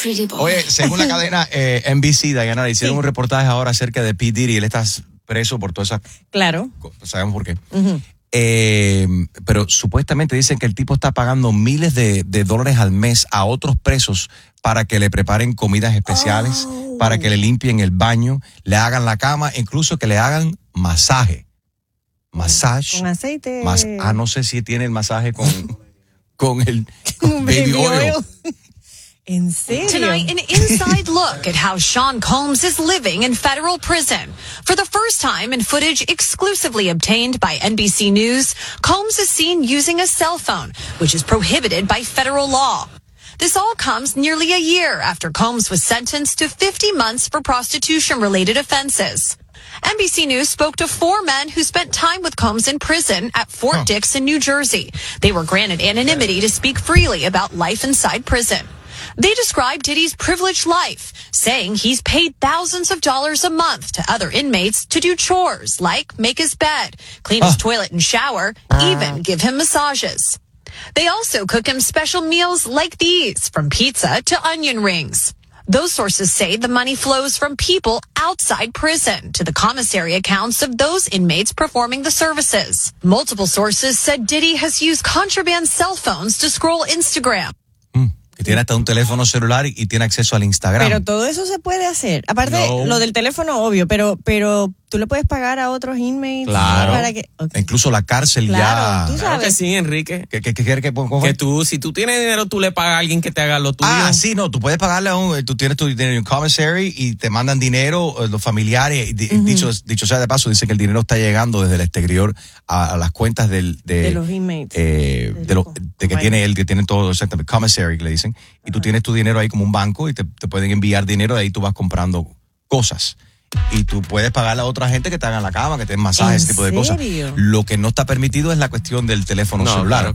Oye, según la cadena NBC, Diana, le hicieron un reportaje ahora acerca de P. Diddy. Él está preso por todas esas... Claro. Sabemos por qué. Pero supuestamente dicen que el tipo está pagando miles de dólares al mes a otros presos para que le preparen comidas especiales, para que le limpien el baño, le hagan la cama, incluso que le hagan masaje. Massage. Con aceite. No sé si tiene el masaje con el baby oil. ¿En serio? Tonight, an inside look at how Sean Combs is living in federal prison. For the first time in footage exclusively obtained by NBC News, Combs is seen using a cell phone, which is prohibited by federal law. This all comes nearly a year after Combs was sentenced to 50 months for prostitution-related offenses. NBC News spoke to 4 men who spent time with Combs in prison at Fort Dix in New Jersey. They were granted anonymity to speak freely about life inside prison. They described Diddy's privileged life, saying he's paid thousands of dollars a month to other inmates to do chores like make his bed, clean his toilet and shower, even give him massages. They also cook him special meals like these, from pizza to onion rings. Those sources say the money flows from people outside prison to the commissary accounts of those inmates performing the services. Multiple sources said Diddy has used contraband cell phones to scroll Instagram. Que tiene hasta un teléfono celular y tiene acceso al Instagram. Pero todo eso se puede hacer. Aparte, lo del teléfono, obvio, pero tú le puedes pagar a otros inmates. Claro. Para que, Incluso la cárcel ya. Tú sabes. Claro que sí, Enrique. Que tú, si tú tienes dinero, tú le pagas a alguien que te haga lo tuyo. Sí, no, tú puedes pagarle tú tienes tu dinero en commissary y te mandan dinero, los familiares, dicho sea de paso, dice que el dinero está llegando desde el exterior a las cuentas de los inmates. Que tiene él, que tiene todo, exactamente, commissary, que le dicen, y tú tienes tu dinero ahí como un banco y te pueden enviar dinero, de ahí tú vas comprando cosas. Y tú puedes pagarle a otra gente que te hagan la cama, que te den masajes, ese tipo de cosas. Lo que no está permitido es la cuestión del teléfono celular. Claro.